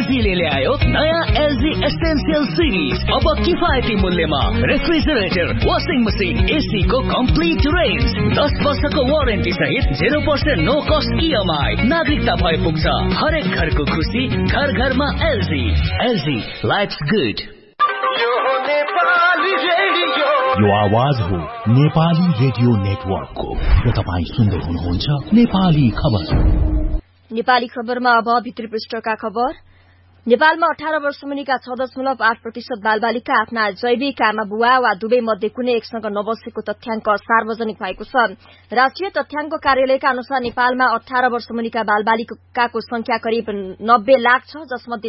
एलजीले ल्यायो नयाँ LG essential series. अब किफायती मूल्यमा रेफ्रिजरेटर, वाशिङ मसिन, एसी को कम्प्लिट रेन्ज, 10 वर्षको वारेन्टी सहित 0% नो कस्ट EMI। नागरिकता भए पुग्छ। हरेक घरको खुसी, घर घरमा एलजी। LG, lives good. यो आवाज हो नेपाली रेडियो नेटवर्कको र तपाईँ सुन्दै हुनुहुन्छ नेपाली खबर। नेपाली खबरमा अब भित्री पृष्ठका खबर। नेपालमा 18 वर्ष मुनिका 6.8% बालबालिका आफ्ना जैविक आमा बुवा वा दुवै मध्ये कुनै एकसँग नबसेको तथ्याङ्क सार्वजनिक भएको छ। राष्ट्रिय तथ्याङ्क कार्यालयका अनुसार नेपालमा 18 वर्ष मुनिका बालबालिकाको संख्या करिब 90 लाख छ, जसमध्ये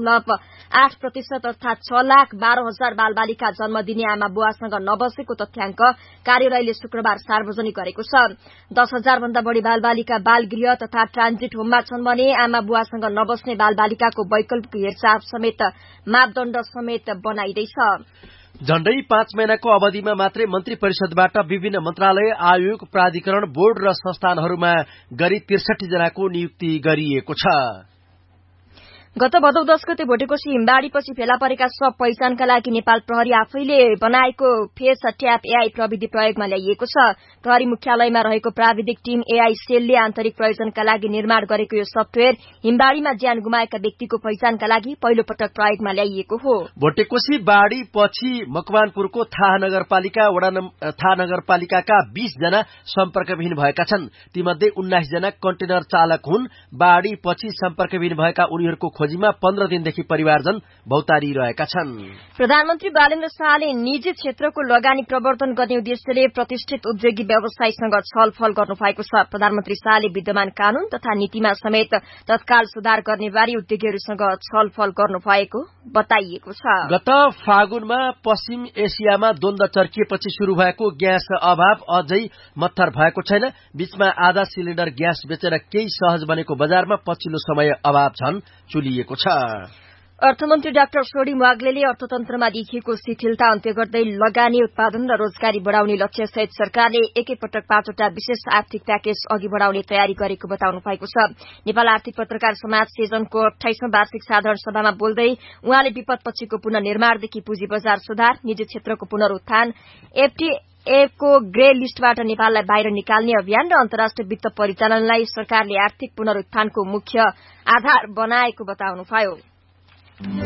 6.8% अर्थात 6,12,000 बालबालिका जन्म दिने आमा बुवासँग नबसेको तथ्याङ्क कार्यालयले शुक्रबार सार्वजनिक गरेको छ। 10,000 भन्दा बढ़ी बालबालिका बालगृह तथा ट्रान्जिट होममा छन् भने आमा बुवासँग नबस्ने बालबालिकाको वैकल्पिक हेरचाह समेत मापदण्ड समेत बनाइदैछ। झण्डै 5 महिनाको अवधिमा मात्रै मन्त्री परिषदबाट विभिन्न मन्त्रालय, आयोग, प्राधिकरण, बोर्ड र संस्थानहरूमा गरी 63 जनाको नियुक्ति गरिएको छ। गत भदौ 10 गते भोटेकोशी हिमबाढ़ीपछि फेला परेका सब पहिचानका लागि नेपाल प्रहरी आफैले बनाएको फेस ट्याप एआई प्रविधि प्रयोगमा ल्याइएको छ। प्रहरी मुख्यालयमा रहेको प्राविधिक टीम एआई सेलले आन्तरिक प्रयोजनका लागि निर्माण गरेको यो सफ्टवेयर हिमबाढ़ीमा ज्यान गुमाएका व्यक्तिको पहिचानका लागि पहिलो पटक प्रयोगमा ल्याइएको हो। भोटेकोशी बाढ़ी पछि मकवानपुरको थाहा नगरपालिकाका 20 जना सम्पर्कविहीन भएका छन्। तीमध्ये 19 जना कन्टेनर चालक हुन्। बाढ़ी पछि सम्पर्कविहीन भएका उनीहरूको खोजीमा 15 दिनदेखि परिवारजन भौतारी रहेका छन्। प्रधानमन्त्री बालेन्द्र शाहले निजी क्षेत्रको लगानी प्रवर्धन गर्ने उद्देश्यले प्रतिष्ठित उद्योगी व्यवसायीसँग छलफल गर्नुभएको छ। प्रधानमन्त्री शाहले विद्यमान कानून तथा नीतिमा समेत तत्काल सुधार गर्ने बारे उद्योगीहरूसँग छलफल गर्नुभएको बताइएको छ। गत फागुनमा पश्चिम एसियामा द्वन्द चर्किएपछि शुरू भएको ग्यास अभाव अझै मत्थर भएको छैन। बीचमा आधा सिलिण्डर ग्यास बेचेर केही सहज बनेको बजारमा पछिल्लो समय अभाव झन् चुलिएको छ। अर्थमन्त्री डाक्टर सोडी म्वाग्लेले अर्थतन्त्रमा देखिएको शिथिलता अन्त्य गर्दै लगानी, उत्पादन र रोजगारी बढ़ाउने लक्ष्यसहित सरकारले एकैपटक 5वटा विशेष आर्थिक प्याकेज अघि बढ़ाउने तयारी गरेको बताउनु भएको छ। नेपाल आर्थिक पत्रकार समाज सेजनको 28औं वार्षिक साधारण सभामा बोल्दै उहाँले विपदपछिको पुनर्निर्माणदेखि पुँजी बजार सुधार, निजी क्षेत्रको पुनरुत्थान, एफटीएको ग्रे लिस्टबाट नेपाललाई बाहिर निकाल्ने अभियान र अन्तर्राष्ट्रिय वित्त परिचालनलाई सरकारले आर्थिक पुनरुत्थानको मुख्य आधार बनाएको बताउनुभयो।